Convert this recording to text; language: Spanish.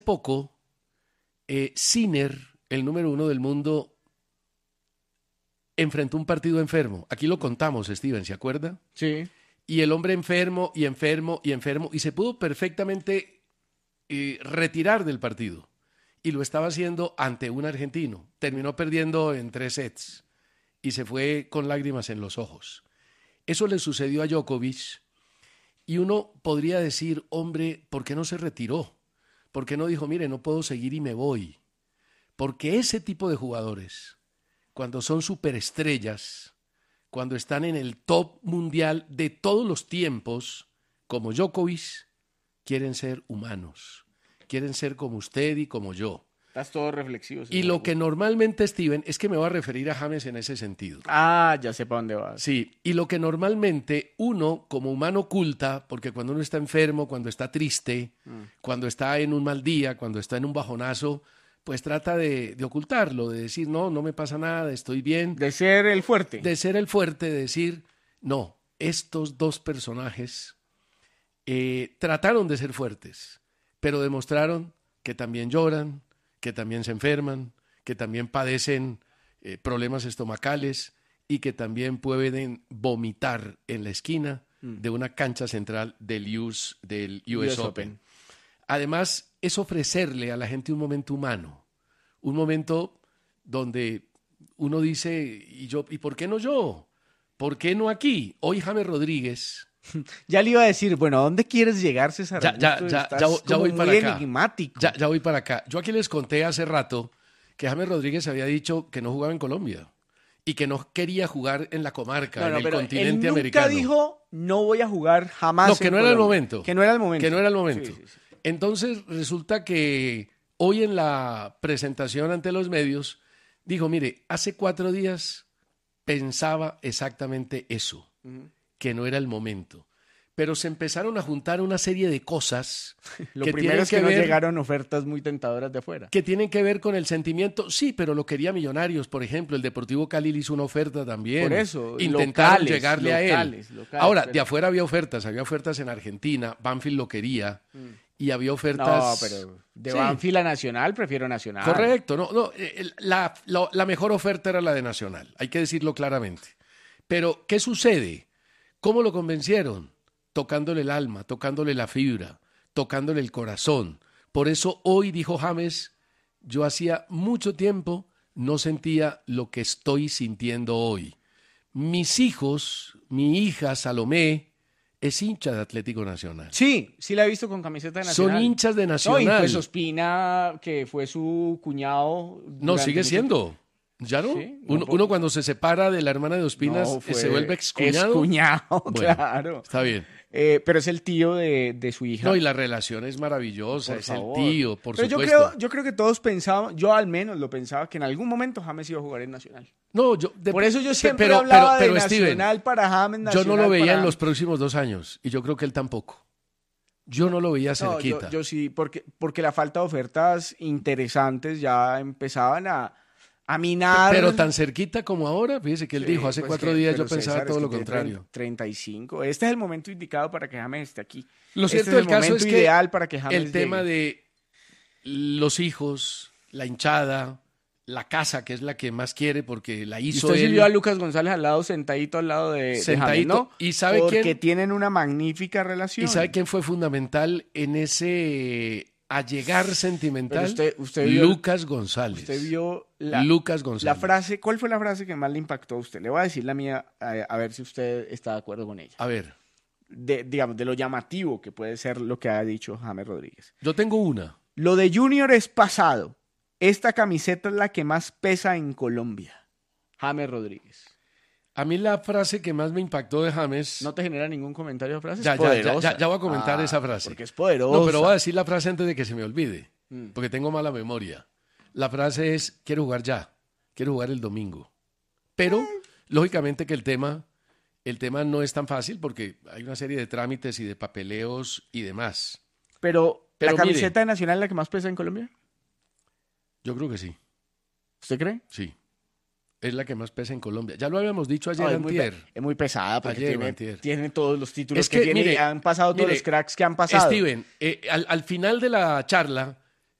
Poco, Sinner, el número 1 del mundo, enfrentó un partido enfermo. Aquí lo contamos, Steven, ¿se acuerda? Sí. Y el hombre enfermo, y se pudo perfectamente retirar del partido. Y lo estaba haciendo ante un argentino. Terminó perdiendo en 3 sets y se fue con lágrimas en los ojos. Eso le sucedió a Djokovic y uno podría decir, hombre, ¿por qué no se retiró? ¿Por qué no dijo, mire, no puedo seguir y me voy? Porque ese tipo de jugadores, cuando son superestrellas, cuando están en el top mundial de todos los tiempos, como Djokovic, quieren ser humanos, quieren ser como usted y como yo. Estás todo reflexivo. Y lo que normalmente, Steven, es que me voy a referir a James en ese sentido. Ah, ya sé para dónde vas. Sí, y lo que normalmente uno, como humano, oculta, porque cuando uno está enfermo, cuando está triste, cuando está en un mal día, cuando está en un bajonazo, pues trata de ocultarlo, de decir, no me pasa nada, estoy bien. De ser el fuerte. De ser el fuerte, de decir, no, estos dos personajes trataron de ser fuertes, pero demostraron que también lloran, que también se enferman, que también padecen problemas estomacales y que también pueden vomitar en la esquina de una cancha central del US Open. Además, es ofrecerle a la gente un momento humano, un momento donde uno dice, ¿y por qué no yo? ¿Por qué no aquí? Hoy James Rodríguez... Ya le iba a decir, bueno, ¿a dónde quieres llegar, César? Ya voy para acá. Enigmático. Ya voy para acá. Yo aquí les conté hace rato que James Rodríguez había dicho que no jugaba en Colombia y que no quería jugar en la comarca, en el continente americano. Nunca dijo, no voy a jugar jamás No, que no era el momento. Que no era el momento. Que no era el momento. Sí. Entonces resulta que hoy en la presentación ante los medios dijo, mire, hace 4 días pensaba exactamente eso. Que no era el momento. Pero se empezaron a juntar una serie de cosas. Lo primero es que no llegaron ofertas muy tentadoras de afuera. Que tienen que ver con el sentimiento. Sí, pero lo quería Millonarios, por ejemplo. El Deportivo Cali le hizo una oferta también. Por eso. Intentaron llegarle a él. Locales, ahora, pero... de afuera había ofertas en Argentina. Banfield lo quería. Y había ofertas... No, pero de Banfield a Nacional, prefiero Nacional. Correcto. La mejor oferta era la de Nacional. Hay que decirlo claramente. Pero, ¿qué sucede? ¿Cómo lo convencieron? Tocándole el alma, tocándole la fibra, tocándole el corazón. Por eso hoy, dijo James, yo hacía mucho tiempo no sentía lo que estoy sintiendo hoy. Mis hijos, mi hija Salomé, es hincha de Atlético Nacional. Sí la he visto con camiseta de Nacional. Son hinchas de Nacional. No, y pues Ospina, que fue su cuñado... No, sigue siendo... ¿Ya no? Sí, uno cuando se separa de la hermana de Ospinas se vuelve excuñado. Excuñado, bueno, claro. Está bien. Pero es el tío de su hija. No, y la relación es maravillosa, es favor. el tío, por pero supuesto. Yo creo que todos pensábamos, yo al menos lo pensaba, que en algún momento James iba a jugar en Nacional. No, por eso yo siempre hablaba de Nacional Steven, para James, Nacional yo no lo veía para... en los próximos 2 años, y yo creo que él tampoco. Yo no lo veía cerquita. Yo sí, porque la falta de ofertas interesantes ya empezaban a minar. Pero tan cerquita como ahora, fíjese que él dijo, hace 4 días yo pensaba César, todo lo contrario. 35, este es el momento indicado para que James esté aquí. Lo cierto del caso es que ideal para que James el tema de los hijos, la hinchada, la casa, que es la que más quiere porque la hizo él. Usted sí vio a Lucas González al lado, sentadito al lado de James, ¿no? ¿Y sabe porque quién? Tienen una magnífica relación. ¿Y sabe quién fue fundamental en ese allegar sentimental? Usted vio, Lucas González. Usted vio Lucas González. La frase, ¿cuál fue la frase que más le impactó a usted? Le voy a decir la mía, a ver si usted está de acuerdo con ella. A ver. Digamos, de lo llamativo que puede ser lo que ha dicho James Rodríguez. Yo tengo una. Lo de Junior es pasado. Esta camiseta es la que más pesa en Colombia. James Rodríguez. A mí la frase que más me impactó de James... ¿No te genera ningún comentario de frase? Ya voy a comentar esa frase. Porque es poderosa. No, pero voy a decir la frase antes de que se me olvide, porque tengo mala memoria. La frase es, quiero jugar ya, quiero jugar el domingo. Pero, lógicamente que el tema no es tan fácil porque hay una serie de trámites y de papeleos y demás. Pero ¿la camiseta mire, de Nacional es la que más pesa en Colombia? Yo creo que sí. ¿Usted cree? Sí. Es la que más pesa en Colombia. Ya lo habíamos dicho ayer, antier. Es muy pesada porque tiene todos los títulos es que tiene. Mire, han pasado todos los cracks que han pasado. Steven, al final de la charla,